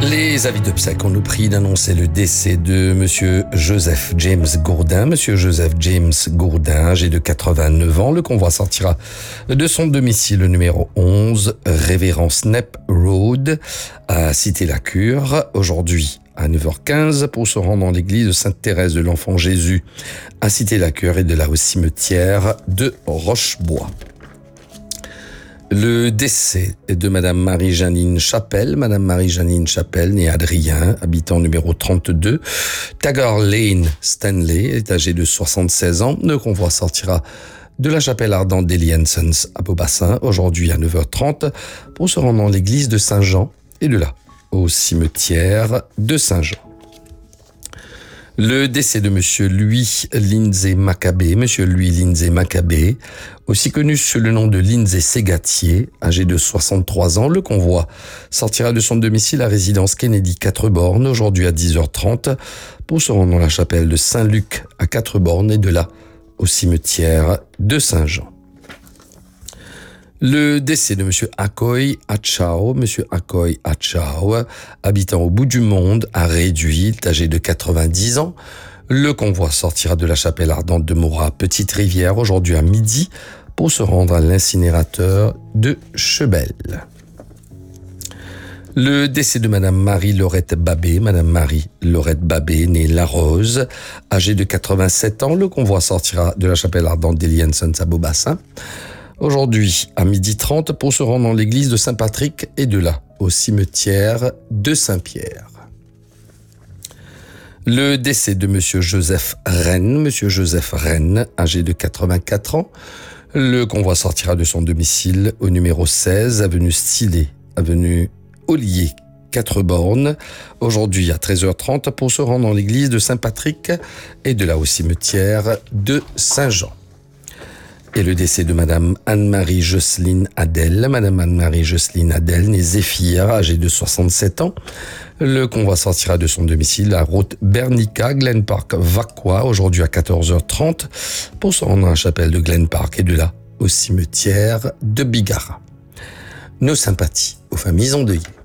Les avis d'obsèques ont le prix d'annoncer le décès de Monsieur Joseph James Gourdin. Monsieur Joseph James Gourdin, âgé de 89 ans, le convoi sortira de son domicile numéro 11, Révérend Snep Road, à Cité-la-Cure, aujourd'hui à 9h15, pour se rendre dans l'église de Sainte-Thérèse de l'Enfant Jésus, à Cité-la-Cure, et de là au cimetière de Rochebois. Le décès de Madame Marie-Janine Chapelle. Madame Marie-Janine Chapelle, née Adrien, habitant numéro 32, Taggart Lane, Stanley, est âgée de 76 ans. Le convoi sortira de la chapelle ardente d'Eli Sons à Beaubassin, aujourd'hui à 9h30, pour se rendre dans l'église de Saint-Jean, et de là au cimetière de Saint-Jean. Le décès de Monsieur Louis Lindsay Maccabé, Monsieur Louis Lindsay Maccabé, aussi connu sous le nom de Lindsay Ségatier, âgé de 63 ans. Le convoi sortira de son domicile à résidence Kennedy 4 aujourd'hui à 10h30, pour se rendre dans la chapelle de Saint-Luc à 4 et de là au cimetière de Saint-Jean. Le décès de Monsieur Akoy Achao, Monsieur Akoy Achao, habitant au bout du monde, à Réduit, âgé de 90 ans. Le convoi sortira de la chapelle ardente de Morat, Petite Rivière, aujourd'hui à midi, pour se rendre à l'incinérateur de Chebel. Le décès de Madame Marie-Laurette Babé, Madame Marie-Laurette Babé, née Larose, âgée de 87 ans. Le convoi sortira de la chapelle ardente d'Eli Sons à Beaubassin, aujourd'hui à 12h30, pour se rendre dans l'église de Saint-Patrick, et de là au cimetière de Saint-Pierre. Le décès de Monsieur Joseph Rennes, Monsieur Joseph Rennes, âgé de 84 ans. Le convoi sortira de son domicile au numéro 16, avenue Stylé, avenue Ollier, 4 aujourd'hui à 13h30, pour se rendre dans l'église de Saint-Patrick, et de là au cimetière de Saint-Jean. Et le décès de Madame Anne-Marie Jocelyne Adèle, Madame Anne-Marie Jocelyne Adèle, née Zéphir, âgée de 67 ans. Le convoi sortira de son domicile à route Bernica, Glen Park, Vaqua, aujourd'hui à 14h30, pour se rendre à la chapelle de Glen Park, et de là au cimetière de Bigara. Nos sympathies aux familles endeuillées.